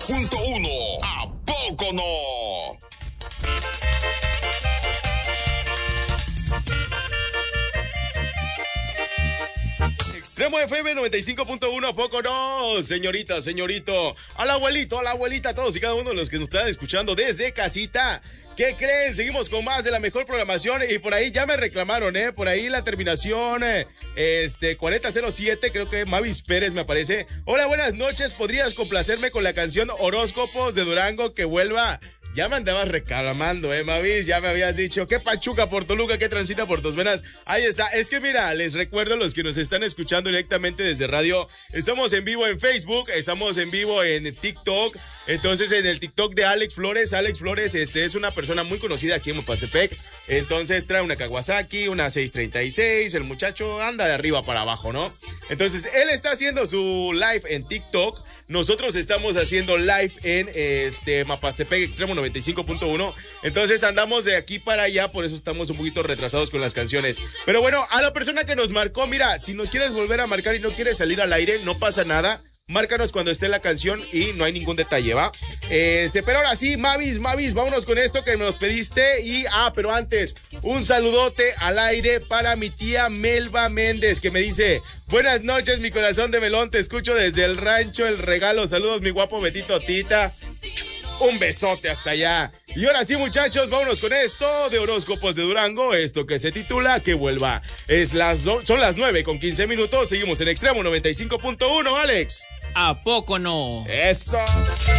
95.1. ¿A poco no? Extremo FM 95.1, ¿a poco no? Señorita, señorito, al abuelito, a la abuelita, a todos y cada uno de los que nos están escuchando desde casita. ¿Qué creen? Seguimos con más de la mejor programación y por ahí ya me reclamaron, por ahí la terminación 4007, creo que Mavis Pérez me aparece. Hola, buenas noches, ¿podrías complacerme con la canción Horóscopos de Durango que vuelva? Ya me andabas reclamando, Mavis, ya me habías dicho, qué pachuca por Toluca, qué transita por tus venas. Ahí está, es que mira, les recuerdo a los que nos están escuchando directamente desde radio, estamos en vivo en Facebook, estamos en vivo en TikTok, entonces en el TikTok de Alex Flores es una persona muy conocida aquí en Mapastepec, entonces trae una Kawasaki, una 636, el muchacho anda de arriba para abajo, ¿no? Entonces él está haciendo su live en TikTok, nosotros estamos haciendo live en Mapastepec Extremo 95.1, entonces andamos de aquí para allá, por eso estamos un poquito retrasados con las canciones, pero bueno, a la persona que nos marcó, mira, si nos quieres volver a marcar y no quieres salir al aire, no pasa nada, márcanos cuando esté la canción y no hay ningún detalle, ¿va? Pero ahora sí, Mavis, vámonos con esto que nos pediste y, pero antes, un saludote al aire para mi tía Melba Méndez, que me dice, buenas noches, mi corazón de melón, te escucho desde el rancho El Regalo, saludos, mi guapo Betito Tita. Un besote hasta allá. Y ahora sí, muchachos, vámonos con esto de Horóscopos de Durango, esto que se titula Que Vuelva. Son las 9:15, seguimos en Extremo 95.1, Alex. ¿A poco no? Eso.